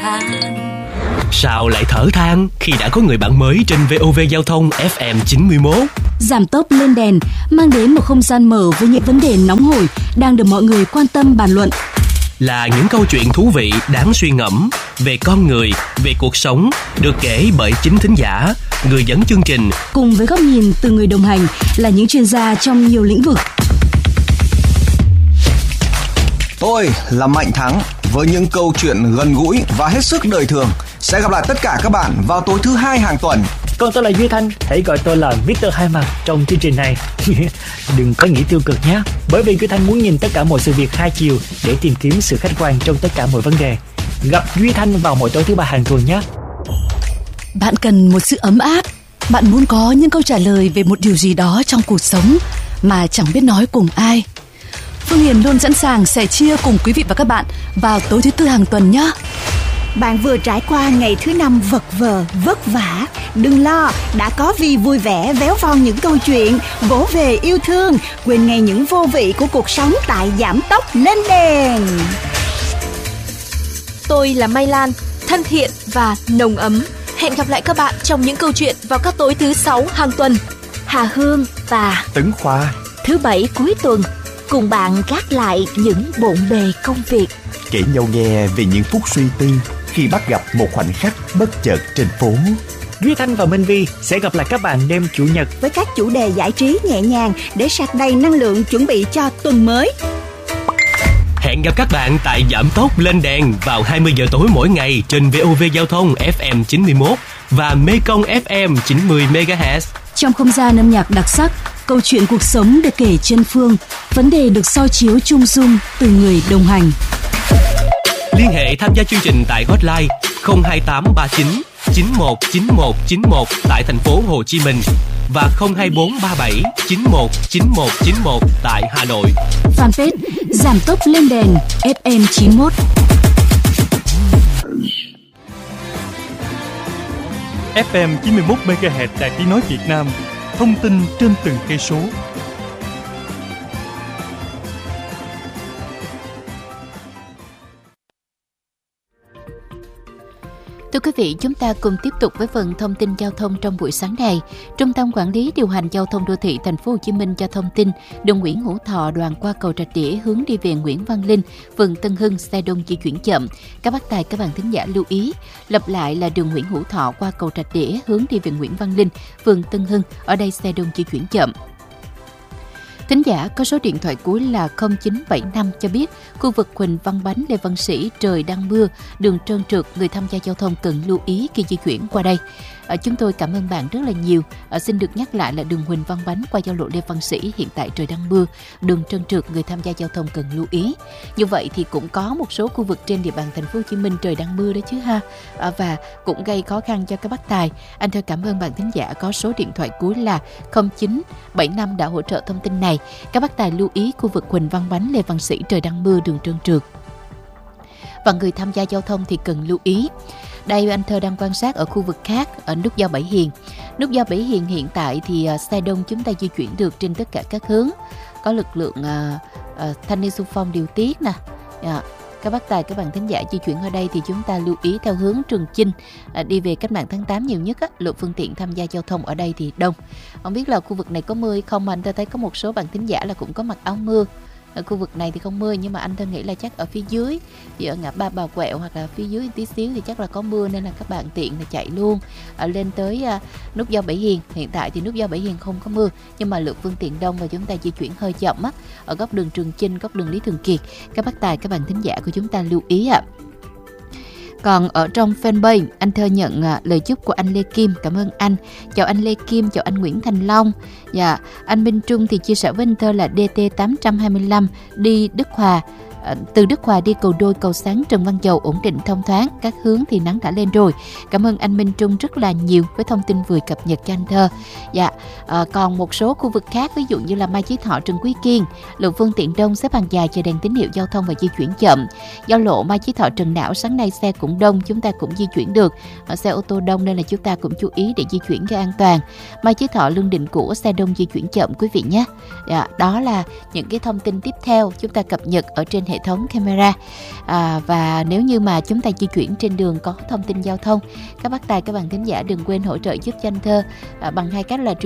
than. Sao lại thở than khi đã có người bạn mới trên VOV Giao thông FM 91? Giảm tốc lên đèn mang đến một không gian mở với những vấn đề nóng hổi đang được mọi người quan tâm bàn luận. Là những câu chuyện thú vị đáng suy ngẫm về con người, về cuộc sống, được kể bởi chính thính giả, người dẫn chương trình, cùng với góc nhìn từ người đồng hành là những chuyên gia trong nhiều lĩnh vực. Tôi là Mạnh Thắng với những câu chuyện gần gũi và hết sức đời thường. Sẽ gặp lại tất cả các bạn vào tối thứ 2 hàng tuần. Còn tôi là Duy Thanh, hãy gọi tôi là Mr. Hai Mặt trong chương trình này. Đừng có nghĩ tiêu cực nhé, bởi vì Duy Thanh muốn nhìn tất cả mọi sự việc hai chiều để tìm kiếm sự khách quan trong tất cả mọi vấn đề. Gặp Duy Thanh vào mỗi tối thứ 3 hàng tuần nhé. Bạn cần một sự ấm áp, bạn muốn có những câu trả lời về một điều gì đó trong cuộc sống mà chẳng biết nói cùng ai. Phương Hiền luôn sẵn sàng sẻ chia cùng quý vị và các bạn vào tối thứ 4 hàng tuần nhé. Bạn vừa trải qua ngày thứ 5 vật vờ, vất vả. Đừng lo, đã có Vi vui vẻ véo von những câu chuyện, vỗ về yêu thương, quên ngay những vô vị của cuộc sống tại Giảm tốc lên đèn. Tôi là Mai Lan, thân thiện và nồng ấm. Hẹn gặp lại các bạn trong những câu chuyện vào các tối thứ 6 hàng tuần. Hà Hương và Tấn Khoa thứ 7 cuối tuần cùng bạn gác lại những bộn bề công việc, kể nhau nghe về những phút suy tư khi bắt gặp một khoảnh khắc bất chợt trên phố. Duy Thanh và Minh Vi sẽ gặp lại các bạn đêm Chủ nhật với các chủ đề giải trí nhẹ nhàng để sạc đầy năng lượng chuẩn bị cho tuần mới. Hẹn gặp các bạn tại Giảm tốc lên đèn vào 20 giờ tối mỗi ngày trên VOV Giao thông FM 91 và Mekong FM 90 MHz. Trong không gian âm nhạc đặc sắc, câu chuyện cuộc sống được kể chân phương, vấn đề được soi chiếu chung dung từ người đồng hành. Liên hệ tham gia chương trình tại hotline 02839 919191 tại thành phố Hồ Chí Minh và 02437 919191 tại Hà Nội. Fanpage Giảm tốc lên đèn FM 91. FM 91 MHz Đài Tiếng nói Việt Nam. Thông tin trên từng cây số. Thưa quý vị, chúng ta cùng tiếp tục với phần thông tin giao thông trong buổi sáng này. Trung tâm Quản lý điều hành giao thông đô thị Thành phố Hồ Chí Minh cho thông tin, đường Nguyễn Hữu Thọ đoạn qua cầu Rạch Đĩa hướng đi về Nguyễn Văn Linh, phường Tân Hưng, xe đông di chuyển chậm. Các bác tài các bạn thính giả lưu ý. Lặp lại là đường Nguyễn Hữu Thọ qua cầu Rạch Đĩa hướng đi về Nguyễn Văn Linh, phường Tân Hưng. Ở đây xe đông di chuyển chậm. Thính giả có số điện thoại cuối là 0975 cho biết khu vực Huỳnh Văn Bánh, Lê Văn Sĩ trời đang mưa, đường trơn trượt, người tham gia giao thông cần lưu ý khi di chuyển qua đây. Chúng tôi cảm ơn bạn rất là nhiều. Xin được nhắc lại là đường Huỳnh Văn Bánh qua giao lộ Lê Văn Sĩ hiện tại trời đang mưa, đường trơn trượt, người tham gia giao thông cần lưu ý. Như vậy thì cũng có một số khu vực trên địa bàn Thành phố Hồ Chí Minh trời đang mưa đấy chứ ha, và cũng gây khó khăn cho các bác tài. Anh thôi cảm ơn bạn thính giả có số điện thoại cuối là 0975 đã hỗ trợ thông tin này. Các bác tài lưu ý khu vực Huỳnh Văn Bánh, Lê Văn Sĩ trời đang mưa, đường trơn trượt. Và người tham gia giao thông thì cần lưu ý. Đây anh Thơ đang quan sát ở khu vực khác, ở nút giao Bảy Hiền. Nút giao Bảy Hiền hiện tại thì xe đông chúng ta di chuyển được trên tất cả các hướng. Có lực lượng thanh niên xung phong điều tiết nè. Các bác tài, các bạn thính giả di chuyển ở đây thì chúng ta lưu ý theo hướng Trường Chinh đi về Cách mạng tháng 8 nhiều nhất. Lượng phương tiện tham gia giao thông ở đây thì đông. Không biết là khu vực này có mưa hay không mà anh Thơ thấy có một số bạn thính giả là cũng có mặc áo mưa. Ở khu vực này thì không mưa, nhưng mà anh Thơ nghĩ là chắc ở phía dưới thì ở ngã ba Bà Quẹo hoặc là phía dưới tí xíu thì chắc là có mưa, nên là các bạn tiện là chạy luôn lên tới nút giao Bảy Hiền. Hiện tại thì nút giao Bảy Hiền không có mưa, nhưng mà lượng phương tiện đông và chúng ta di chuyển hơi chậm ở góc đường Trường Chinh, góc đường Lý Thường Kiệt. Các bác tài, các bạn thính giả của chúng ta lưu ý ạ. Còn ở trong fanpage, anh Thơ nhận lời chúc của anh Lê Kim. Cảm ơn anh. Chào anh Lê Kim, chào anh Nguyễn Thành Long. Dạ, anh Minh Trung thì chia sẻ với anh Thơ là DT 825 đi Đức Hòa. Từ Đức Hòa đi Cầu Đôi, Cầu Sáng, Trần Văn Dầu ổn định thông thoáng, các hướng thì nắng đã lên rồi. Cảm ơn anh Minh Trung rất là nhiều với thông tin vừa cập nhật cho anh Thơ. Dạ, còn một số khu vực khác ví dụ như là Mai Chí Thọ, Trần Quý Kiên, lượng phương tiện đông xếp hàng dài chờ đèn tín hiệu giao thông và di chuyển chậm. Giao lộ Mai Chí Thọ, Trần Não sáng nay xe cũng đông, chúng ta cũng di chuyển được. Xe ô tô đông nên là chúng ta cũng chú ý để di chuyển cho an toàn. Mai Chí Thọ, Lương Định Của xe đông di chuyển chậm quý vị nhé. Dạ, đó là những cái thông tin tiếp theo chúng ta cập nhật ở trên hệ hệ thống camera. Và nếu như mà chúng ta di chuyển trên đường có thông tin giao thông, các bác tài, các bạn thính giả đừng quên hỗ trợ giúp cho anh Thơ bằng hai cách là